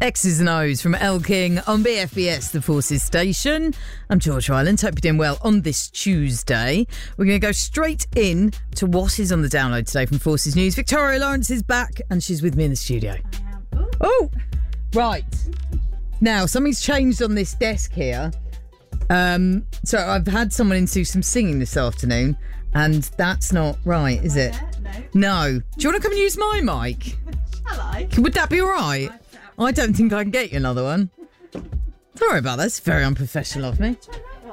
X's and O's from Elle King on BFBS, the Forces station. I'm George Ryland. Hope you're doing well on this Tuesday. We're going to go straight in to what is on the download today from Forces News. Victoria Lawrence is back and she's with me in the studio. I am. Oh, right. Now, something's changed on this desk here. So I've had someone in do some singing this afternoon and that's not right, is it? No. Do you want to come and use my mic? I like. Would that be all right? I don't think I can get you another one. Sorry about that. It's very unprofessional of me.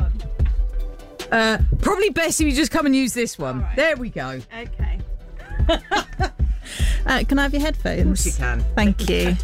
Probably best if you just come and use this one. Right. There we go. Okay. Can I have your headphones? Of course you can. Thank you.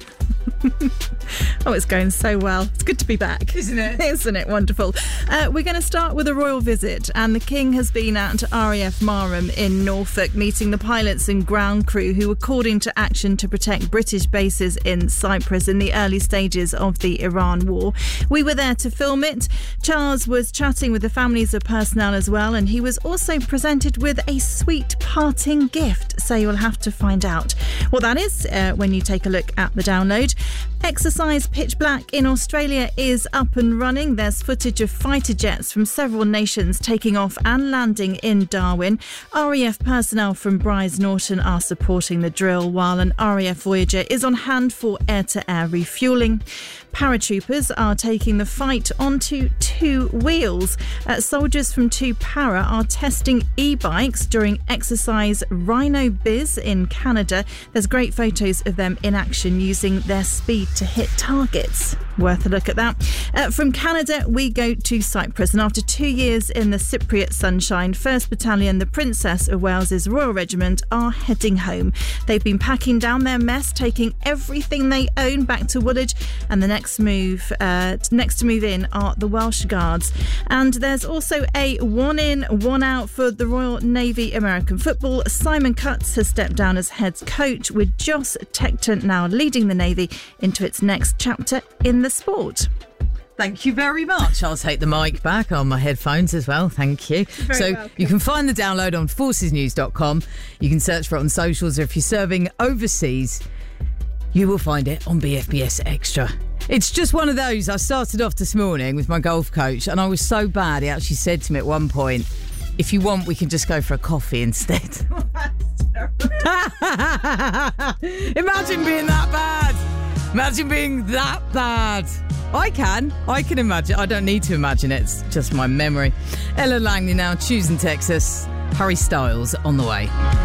Oh, it's going so well. It's good to be back. Isn't it? Isn't it wonderful? We're going to start with a royal visit, and the King has been at RAF Marham in Norfolk meeting the pilots and ground crew who were called into action to protect British bases in Cyprus in the early stages of the Iran war. We were there to film it. Charles was chatting with the families of personnel as well, and he was also presented with a sweet parting gift, so you'll have to find out what that is when you take a look at the download. Exercise Pitch Black in Australia is up and running. There's footage of fighter jets from several nations taking off and landing in Darwin. RAF personnel from Brize Norton are supporting the drill, while an RAF Voyager is on hand for air-to-air refuelling. Paratroopers are taking the fight onto two wheels. Soldiers from 2 Para are testing e-bikes during exercise Rhino Biz in Canada. There's great photos of them in action using their speed to hit targets. Worth a look at that. From Canada, we go to Cyprus, and after 2 years in the Cypriot sunshine, 1st Battalion, the Princess of Wales's Royal Regiment, are heading home. They've been packing down their mess, taking everything they own back to Woolwich, and the next to move in are the Welsh Guards. And there's also a 1-in, 1-out for the Royal Navy American football. Simon Cutts has stepped down as head coach, with Joss Tecton now leading the Navy into its next chapter in the sport. Thank you very much. I'll take the mic back on my headphones as well. Thank you. Welcome. You can find the download on forcesnews.com. You can search for it on socials, or if you're serving overseas, you will find it on BFBS Extra. It's just one of those. I started off this morning with my golf coach and I was so bad, he actually said to me at one point, if you want, we can just go for a coffee instead. Imagine being that bad. Imagine being that bad. I can imagine. I don't need to imagine it. It's just my memory. Ella Langley now, Choosing Texas. Harry Styles on the way.